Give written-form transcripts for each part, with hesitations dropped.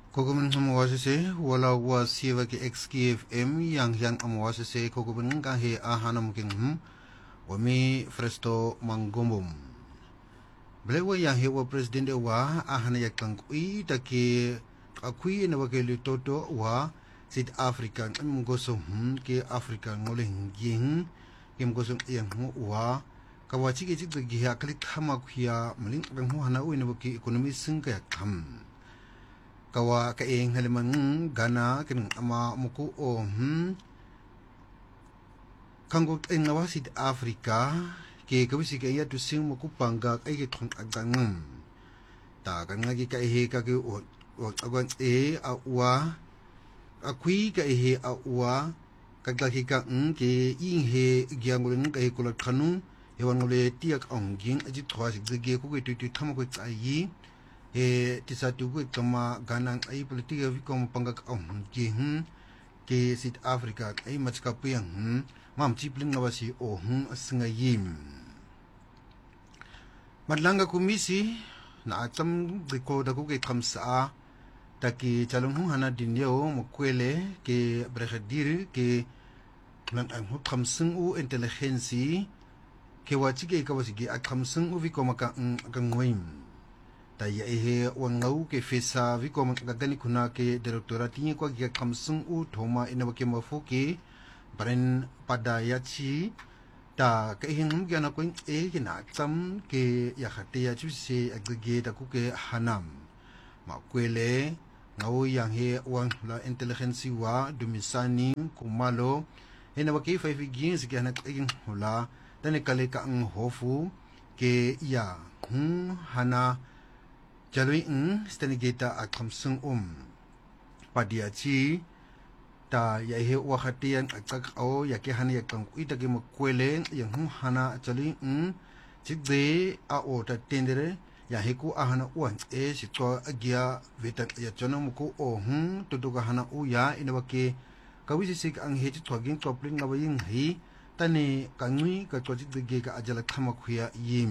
Kokumin hamawasese wala wa siwa ki XKFM yang amawasese kokumin kahe ahanam king wami fresto mangombum. Blewa yang hewa presidente wa ahana yakang kui take akui na wakeli toto wa South Africa mgoso ke Africa ngoleng ging ke mgoso yang wa kawachi ke jik gi hakli khama khia mling bang hana uina waki economy singka yakam. Kawa kaeng haliman gana kin ama muku o kango engawa South Africa ke kawisi ke ya tu sing muku pangga ai ke thong agang ta kan ngagi ka he ka ke o agan a wa akui ka he a wa ka ki ka ke ing he gyanguleng ka he kula khanu hewan ngole tiak onging aji thwa sig ge ku ke tu thama ko ai tisa tugu kama ganang ay politika vikom panggak ke South Africa ay matskapuyang mam chipling ngawasi asingayim madlanga kumisi na atam ko da ko ke kamsa taki chalung hana dinyo mokwele ke brigadier ke lang ang kamsung u intelligence ke wachige kawasi ke akamsung u vikom ka ngwim taya ehe wangau ke fesa viko magagani kuna ke direktorati kwa kia kamsung u thoma inawake mafuke baren pada yachi ta ke hinum gana ko kina tsam ke yakhate ya chuse agge ta ku ke hanam makwele ngau yang he wang la intelligence wa dumisani kumalo inawake 5 gins ke hana egin hula tane kale ka ang hofu ke ya hana Jalui stenigeta akamsung padiachi ta yahe wakatian akak au yake hana yakang kuita ke makwele yang hana jalui chigde a o ta tendere yahe ku ahana uan sitwa agia vetan ya chona muku o tutuka hana uya inawake kawisi sik ang heti twagin toplin ngawayin hi tane kangui ka twajigde ka ajala khama khuya yim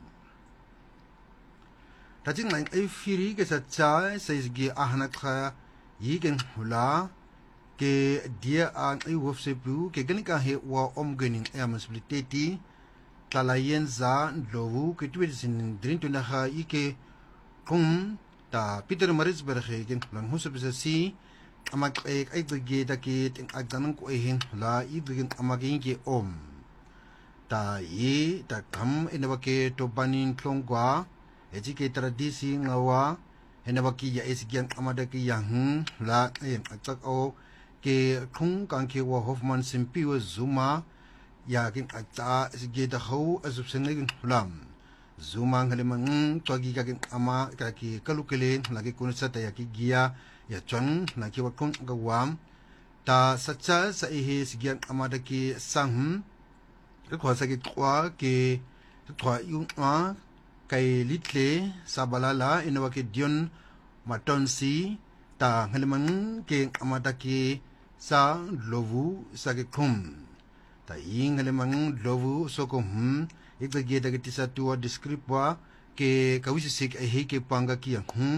Tajing lain ay firi ke sacha saisgi ahna kha yigen hula ke dia ang ay wofsepu ke ganika he wa omgening amasbiliteti talayen za lowu ke tuwesin drinto na ha ike ta Peter Marisberg gen lang husabisa si amak ay ge daki ting agdanang ko hin hula idgen amagin ke ta yi ta kam inawake to banin klongwa Ejike tradisi ngawa henawaki ya esigian amadaki yang la acak o ke kung kanke wa Hoffman simpiwa Zuma ya kin aca esige da ho asubsengin hulam Zuma ngalimang twagi kakin ama kaki kalukele lagi kunsa ta yaki gia ya chon na ki wakon gawam ta sacha sa ihe sigian amadaki sang ko sa ki kwa ke twa yung kay litle sabalala inawake dion matonsi ta ngalimang ke amataki sa lovu sa ke ta ing ngalimang lovu so igage daga tisa tuwa descripwa ke kawisi sik ay ke panga ki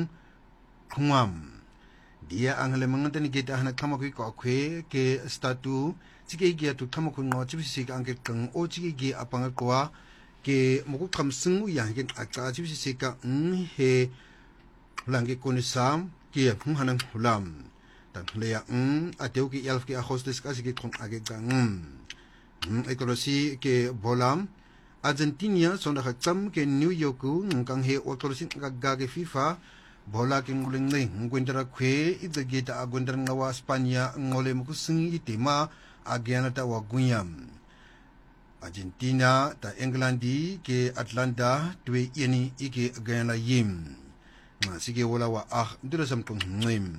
dia ang ngalimang tani kita hana kama ko ke statu sige gia tu kama ko ngotsi sik ang ke kang o sige apanga kwa ke moku kamsung yang gen akta chibisi seka he lange konisam ke hanang hulam tan leya ateu ki yalf ke hostes kasi ke kon age gang ekolosi ke bolam Argentina sonda khacham ke New York ngkang he otolosin ga ke FIFA bola ke nguleng nei ngwendra khwe idageta agwendra ngawa Spania ngole moku singi tema agiana ta wagunyam Argentina ta Englandi ke Atlanta twe yeni ike agana yim ma sige wala wa ndurasam tong ngim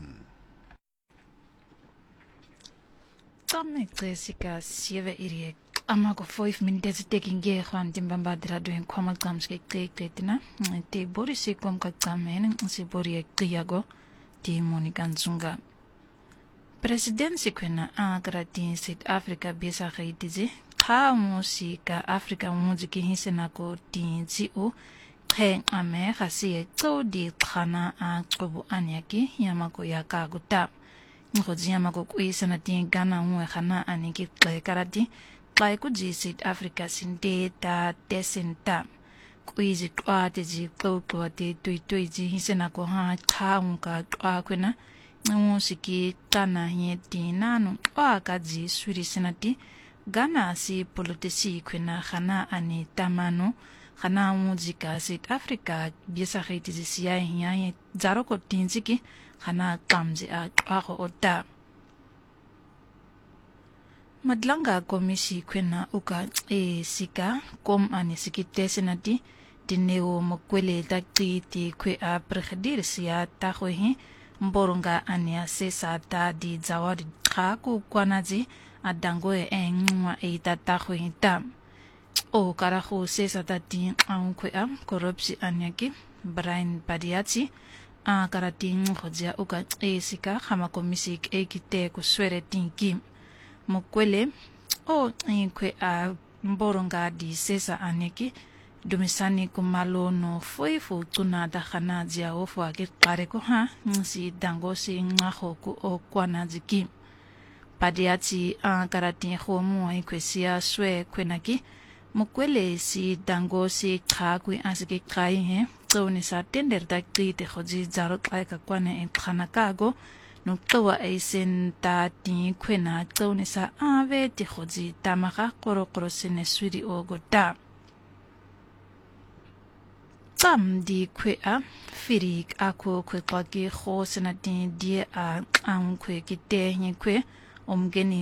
Tamme Jessica sieve irie ama ko 5 minutes taking ge khan timbamba dra doen koma kamske tetina te boris kom ka kamen se bori kriago ti Monica Nzunga President sekwena agra tin South Africa bisa khaitize kha musika Africa muziki hisena ko tin o he ame khasi tso di khana a qobu anyaki yamako yakaguta ngozi yamako kuisana tin Ghana ngwe khana aniki klekarati kai kuji South Africa sinde ta desenta kuizi twate ji qoqwa te tui ji hisena ko ha thaunga twa kwena ngusiki kana yeti nanu ka ji suri senati Ghana si politisi kwena khana ani tamano khana muzika South Africa biasa khiti siya hiya zaro ko tinziki khana kamzi a twago ota madlanga komisi kwena uka sika kom ani sikite senati dineo mokwele takiti kwe a pregedir siya tahohi mboronga ania sesa ta di zawadi khaku kwanaji adangoe engwa tahohi tam o karaho sesa tati kwe am korupsi anyaki Brian Padiati a karating khojia uka sika khama komisi ekite ku swere tinki mokwele o kwe a mboronga di sesa anyaki dumisani kumalo no foi fu tuna da khana dia ofu ake kare ko ha nsi dango si ngaho ku o kwana ziki Padiati a karating khomu ai kwesia swe kwenaki mokwele si dango si khakwi asike kai he tsone sa tender da krite khoji zaro kai ka kwane en khana kago no twa eisen ta ti kwena tsone sa ave ti khoji tamaka korokoro sene suri ogota tam di kwe a firik ako kwe kwaki kho sena ti die a kwe ki te kwe omgeni